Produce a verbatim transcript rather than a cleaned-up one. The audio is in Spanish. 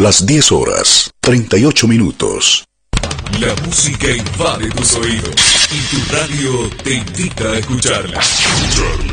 Las diez horas, treinta y ocho minutos. La música invade tus oídos y tu radio te invita a escucharla.